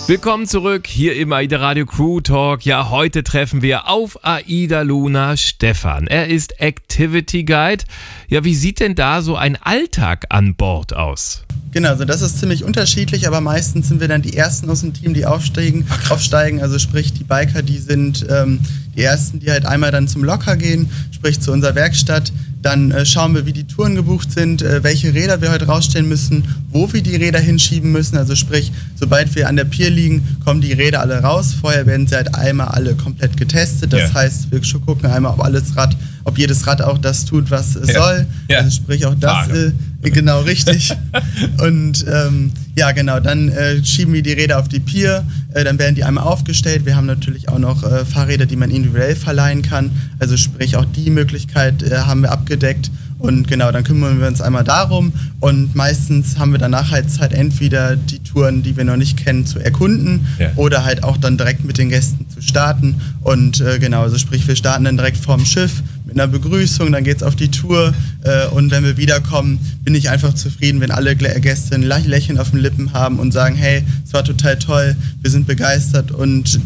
Willkommen zurück hier im AIDA Radio Crew Talk. Ja, heute treffen wir auf AIDA Luna Stefan. Er ist Activity Guide. Ja, wie sieht denn da so ein Alltag an Bord aus? Genau, also das ist ziemlich unterschiedlich, aber meistens sind wir dann die Ersten aus dem Team, die aufsteigen. Also sprich die Biker, die sind die Ersten, die halt einmal dann zum Locker gehen, sprich zu unserer Werkstatt. Dann schauen wir, wie die Touren gebucht sind, welche Räder wir heute rausstellen müssen, wo wir die Räder hinschieben müssen. Also sprich, sobald wir an der Pier liegen, kommen die Räder alle raus. Vorher werden sie halt einmal alle komplett getestet. Das heißt, wir gucken einmal, ob jedes Rad auch das tut, was es soll. Ja. Also sprich auch das, genau richtig. Und dann schieben wir die Räder auf die Pier, dann werden die einmal aufgestellt. Wir haben natürlich auch noch Fahrräder, die man individuell verleihen kann. Also sprich auch die Möglichkeit haben wir abgedeckt. Und genau, dann kümmern wir uns einmal darum und meistens haben wir danach halt Zeit, entweder die Touren, die wir noch nicht kennen, zu erkunden oder halt auch dann direkt mit den Gästen zu starten. Und also sprich, wir starten dann direkt vorm Schiff mit einer Begrüßung, dann geht's auf die Tour und wenn wir wiederkommen, bin ich einfach zufrieden, wenn alle Gäste ein Lächeln auf den Lippen haben und sagen, hey, es war total toll, wir sind begeistert und